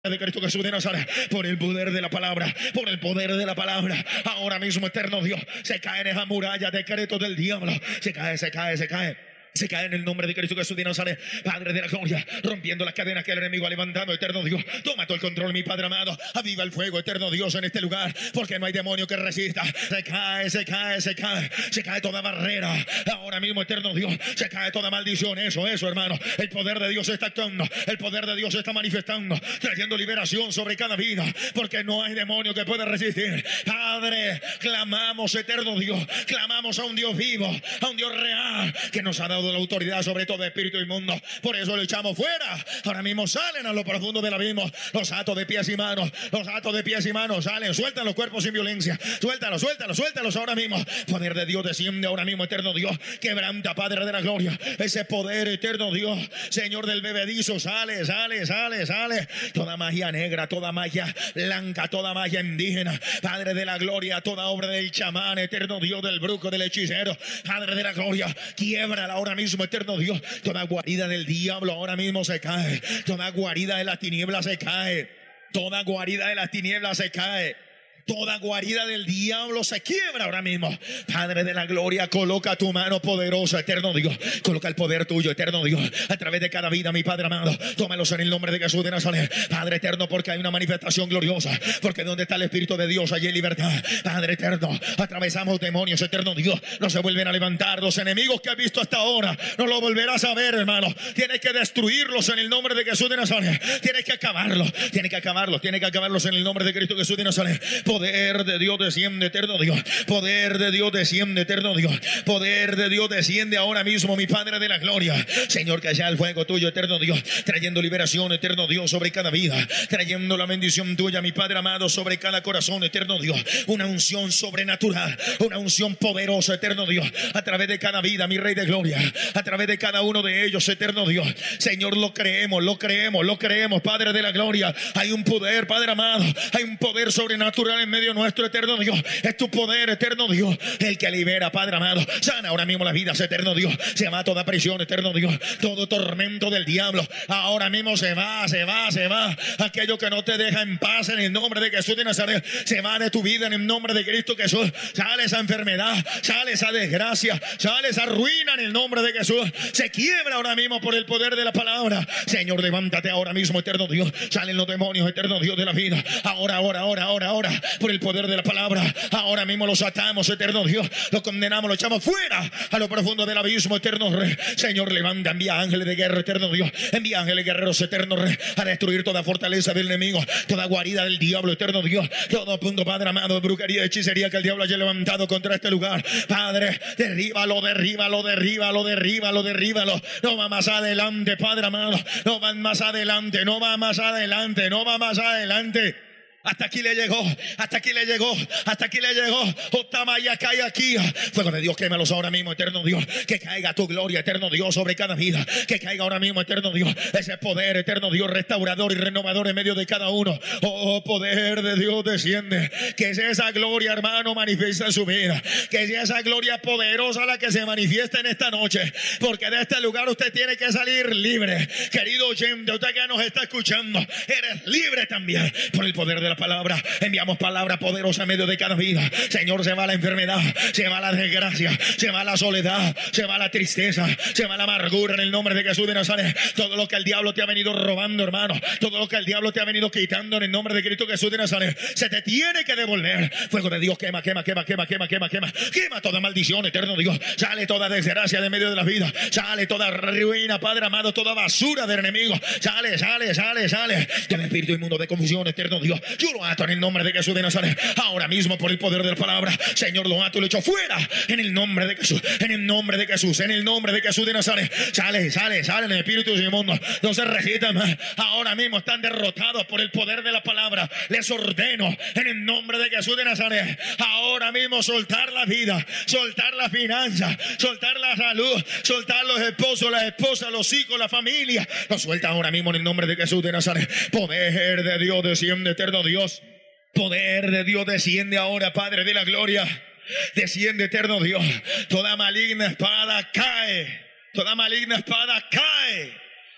de Cristo Jesús de Nazaret, por el poder de la palabra, por el poder de la palabra, ahora mismo, eterno Dios, se caen esas murallas, decretos del diablo, se cae, se cae, se cae. Se cae en el nombre de Cristo Jesús de Nazaret, Padre de la gloria, rompiendo las cadenas que el enemigo ha levantado, eterno Dios. Toma todo el control, mi Padre amado. Aviva el fuego, eterno Dios, en este lugar, porque no hay demonio que resista. Se cae, se cae, se cae. Se cae toda barrera. Ahora mismo, eterno Dios, se cae toda maldición. Eso, hermano. El poder de Dios está actuando. El poder de Dios se está manifestando, trayendo liberación sobre cada vida, porque no hay demonio que pueda resistir. Padre, clamamos, eterno Dios. Clamamos a un Dios vivo, a un Dios real, que nos ha dado la autoridad sobre todo espíritu inmundo. Por eso lo echamos fuera. Ahora mismo salen a lo profundo del abismo los atos de pies y manos. Los atos de pies y manos salen. Sueltan los cuerpos sin violencia. Suéltalos, suéltalos, suéltalos ahora mismo. Poder de Dios desciende ahora mismo, eterno Dios. Quebranta, Padre de la gloria, ese poder, eterno Dios. Señor del bebedizo, sale, sale, sale, sale. Toda magia negra, toda magia blanca, toda magia indígena, Padre de la gloria, toda obra del chamán, eterno Dios, del brujo, del hechicero, Padre de la gloria, quiébrala ahora mismo, eterno Dios. Toda guarida del diablo ahora mismo se cae. Toda guarida de la tiniebla se cae. Toda guarida de las tinieblas se cae. Toda guarida del diablo se quiebra ahora mismo. Padre de la gloria, coloca tu mano poderosa, eterno Dios. Coloca el poder tuyo, eterno Dios, a través de cada vida, mi Padre amado. Tómalos en el nombre de Jesús de Nazaret, Padre eterno, porque hay una manifestación gloriosa. Porque donde está el Espíritu de Dios, allí hay libertad. Padre eterno, atravesamos demonios, eterno Dios. No se vuelven a levantar. Los enemigos que has visto hasta ahora, no lo volverás a ver, hermano. Tienes que destruirlos en el nombre de Jesús de Nazaret. Tienes que acabarlos, tienes que acabarlos, tienes que acabarlos en el nombre de Cristo Jesús de Nazaret. Poder de Dios desciende, eterno Dios. Poder de Dios desciende, eterno Dios. Poder de Dios desciende ahora mismo, mi Padre de la gloria. Señor, que haya el fuego tuyo, eterno Dios, trayendo liberación, eterno Dios, sobre cada vida, trayendo la bendición tuya, mi Padre amado, sobre cada corazón, eterno Dios. Una unción sobrenatural, una unción poderosa, eterno Dios, a través de cada vida, mi Rey de gloria, a través de cada uno de ellos, eterno Dios. Señor, lo creemos, lo creemos, lo creemos, Padre de la gloria. Hay un poder, Padre amado, hay un poder sobrenatural en medio nuestro, eterno Dios. Es tu poder, eterno Dios, el que libera, Padre amado. Sana ahora mismo las vidas, eterno Dios. Se va toda prisión, eterno Dios. Todo tormento del diablo ahora mismo se va, se va, se va. Aquello que no te deja en paz, en el nombre de Jesús de Nazaret, se va de tu vida en el nombre de Cristo Jesús. Sale esa enfermedad, sale esa desgracia, sale esa ruina en el nombre de Jesús. Se quiebra ahora mismo por el poder de la palabra. Señor, levántate ahora mismo, eterno Dios. Salen los demonios, eterno Dios de la vida. Ahora, ahora, ahora, ahora, ahora, por el poder de la palabra. Ahora mismo los atamos, eterno Dios. Los condenamos, los echamos fuera a lo profundo del abismo, eterno Rey. Señor, levanta, envía ángeles de guerra, eterno Dios. Envía ángeles guerreros, eterno Rey, a destruir toda fortaleza del enemigo, toda guarida del diablo, eterno Dios. Todo punto, Padre amado, de brujería, hechicería que el diablo haya levantado contra este lugar. Padre, derríbalo, derríbalo, derríbalo, derríbalo, derríbalo. No va más adelante, Padre amado. No va más adelante, no va más adelante, no va más adelante. Hasta aquí le llegó, hasta aquí le llegó, hasta aquí le llegó. Otamaya cae aquí. Fuego de Dios, quémalos ahora mismo, eterno Dios. Que caiga tu gloria, eterno Dios, sobre cada vida. Que caiga ahora mismo, eterno Dios, ese poder, eterno Dios, restaurador y renovador en medio de cada uno. Oh, poder de Dios desciende. Que sea esa gloria, hermano, manifiesta en su vida. Que sea esa gloria poderosa la que se manifiesta en esta noche. Porque de este lugar usted tiene que salir libre. Querido oyente, usted que nos está escuchando, eres libre también por el poder de la palabra. Enviamos palabra poderosa en medio de cada vida. Señor, se va la enfermedad, se va la desgracia, se va la soledad, se va la tristeza, se va la amargura en el nombre de Jesús de Nazaret. Todo lo que el diablo te ha venido robando, hermano, todo lo que el diablo te ha venido quitando en el nombre de Cristo Jesús de Nazaret, se te tiene que devolver. Fuego de Dios, quema, quema, quema, quema, quema, quema, quema, quema toda maldición, eterno Dios. Sale toda desgracia de medio de la vida, sale toda ruina, Padre amado, toda basura del enemigo. Sale, sale, sale, sale. Todo espíritu inmundo de confusión, eterno Dios. Yo lo ato en el nombre de Jesús de Nazaret. Ahora mismo por el poder de la palabra. Señor, lo ato y lo echo fuera. En el nombre de Jesús. En el nombre de Jesús. En el nombre de Jesús de Nazaret. Sale, sale, sale en el espíritu inmundo. No se resistan más. Ahora mismo están derrotados por el poder de la palabra. Les ordeno en el nombre de Jesús de Nazaret. Ahora mismo soltar la vida. Soltar la finanza. Soltar la salud. Soltar los esposos, las esposas, los hijos, la familia. Lo suelta ahora mismo en el nombre de Jesús de Nazaret. Poder de Dios desciende, eterno Dios. Poder de Dios desciende ahora, Padre de la gloria. Desciende, eterno Dios. Toda maligna espada cae. Toda maligna espada cae.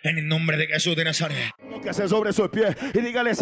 En el nombre de Jesús de Nazaret. Que se sobre sus pies y dígale: